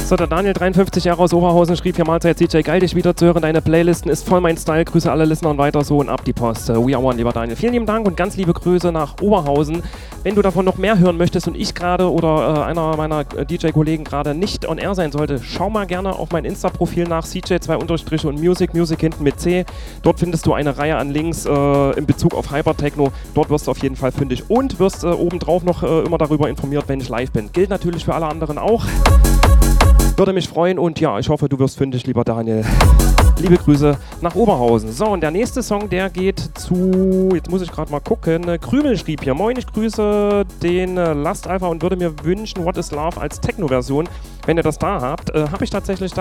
So, der Daniel, 53 Jahre aus Oberhausen, schrieb hier Mahlzeit DJ, geil dich wieder zu hören, deine Playlisten ist voll mein Style, Grüße alle Listener und weiter so und ab die Post. We are one, lieber Daniel. Vielen lieben Dank und ganz liebe Grüße nach Oberhausen. Wenn du davon noch mehr hören möchtest und ich gerade oder einer meiner DJ-Kollegen gerade nicht on air sein sollte, schau mal gerne auf mein Insta-Profil nach, CJ2_ und Music hinten mit C. Dort findest du eine Reihe an Links in Bezug auf Hypertechno. Dort wirst du auf jeden Fall fündig und wirst obendrauf noch immer darüber informiert, wenn ich live bin. Gilt natürlich für alle anderen auch. Würde mich freuen und ja, ich hoffe, du wirst fündig, lieber Daniel. Liebe Grüße nach Oberhausen. So, und der nächste Song, der geht zu, jetzt muss ich gerade mal gucken, Krümel schrieb hier. Moin, ich grüße den Last Alpha und würde mir wünschen, What is Love als Techno-Version. Wenn ihr das da habt, habe ich tatsächlich da.